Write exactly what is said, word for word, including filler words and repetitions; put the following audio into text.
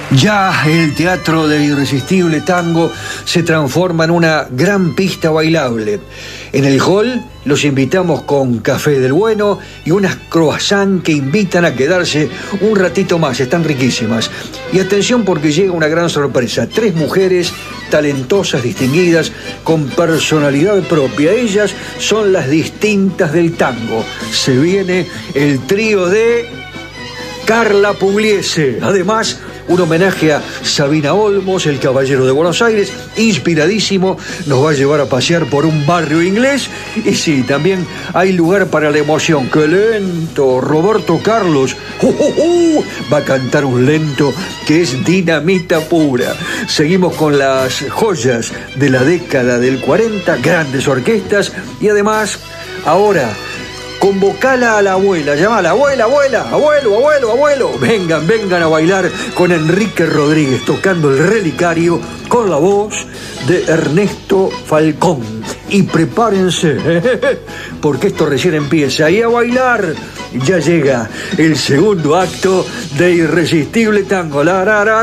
Ya el Teatro del Irresistible Tango se transforma en una gran pista bailable. En el hall los invitamos con café del bueno y unas croissants que invitan a quedarse un ratito más, están riquísimas. Y atención porque llega una gran sorpresa, tres mujeres talentosas, distinguidas, con personalidad propia. Ellas son las distintas del tango. Se viene el trío de Carla Pugliese. Además, un homenaje a Sabina Olmos, el caballero de Buenos Aires, inspiradísimo, nos va a llevar a pasear por un barrio inglés. Y sí, también hay lugar para la emoción. ¡Qué lento! Roberto Carlos uh, uh, uh, va a cantar un lento que es dinamita pura. Seguimos con las joyas de la década del cuarenta, grandes orquestas y además, ahora, convocala a la abuela, llamala, abuela, abuela, abuelo, abuelo, abuelo. Vengan, vengan a bailar con Enrique Rodríguez tocando el relicario con la voz de Ernesto Falcón. Y prepárense, porque esto recién empieza. Y a bailar, ya llega el segundo acto de Irresistible Tango. La, la, la.